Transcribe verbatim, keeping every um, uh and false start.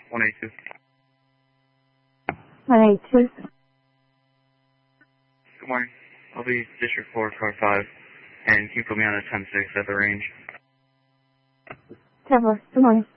one eighty-two. one eighty-two. Good morning. I'll be District four, car five, and can you put me on a ten six at the range? ten four. Good morning.